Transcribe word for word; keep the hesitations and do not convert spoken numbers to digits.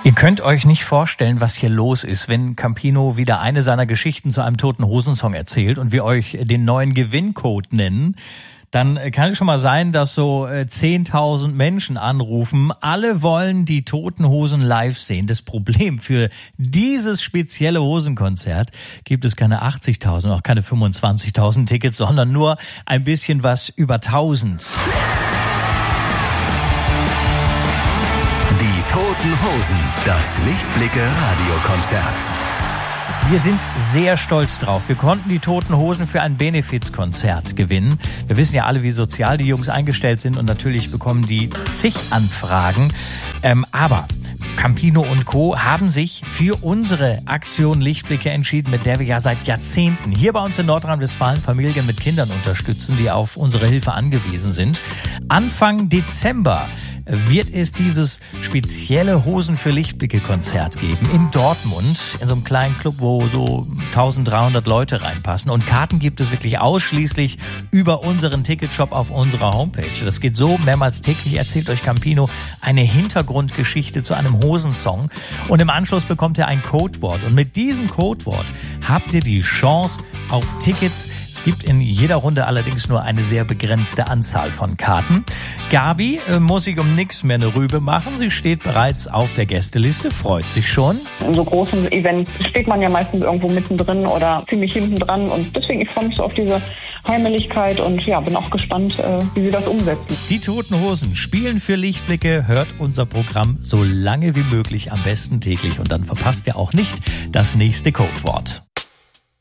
Ihr könnt euch nicht vorstellen, was hier los ist, wenn Campino wieder eine seiner Geschichten zu einem Toten-Hosen-Song erzählt und wir euch den neuen Gewinncode nennen. Dann kann es schon mal sein, dass so zehntausend Menschen anrufen. Alle wollen die Toten Hosen live sehen. Das Problem für dieses spezielle Hosenkonzert gibt es keine achtzigtausend, auch keine fünfundzwanzigtausend Tickets, sondern nur ein bisschen was über tausend. Die Toten Hosen, das Lichtblicke-Radiokonzert. Wir sind sehr stolz drauf. Wir konnten die Toten Hosen für ein Benefizkonzert gewinnen. Wir wissen ja alle, wie sozial die Jungs eingestellt sind und natürlich bekommen die zig Anfragen. Ähm, aber Campino und Co. haben sich für unsere Aktion Lichtblicke entschieden, mit der wir ja seit Jahrzehnten hier bei uns in Nordrhein-Westfalen Familien mit Kindern unterstützen, die auf unsere Hilfe angewiesen sind. Anfang Dezember wird es dieses spezielle Hosen für Lichtblicke-Konzert geben in Dortmund, in so einem kleinen Club, wo so eintausenddreihundert Leute reinpassen. Und Karten gibt es wirklich ausschließlich über unseren Ticketshop auf unserer Homepage. Das geht so, mehrmals täglich erzählt euch Campino eine Hintergrundgeschichte zu einem Hosensong. Und im Anschluss bekommt er ein Codewort. Und mit diesem Codewort habt ihr die Chance auf Tickets. Es gibt in jeder Runde allerdings nur eine sehr begrenzte Anzahl von Karten. Gabi äh, muss sich um nichts mehr eine Rübe machen. Sie steht bereits auf der Gästeliste, freut sich schon. In so großen Events steht man ja meistens irgendwo mittendrin oder ziemlich hinten dran. Und deswegen, ich freue mich so auf diese Heimeligkeit und ja, bin auch gespannt, äh, wie sie das umsetzen. Die Toten Hosen spielen für Lichtblicke. Hört unser Programm so lange wie möglich, am besten täglich. Und dann verpasst ihr auch nicht das nächste Codewort.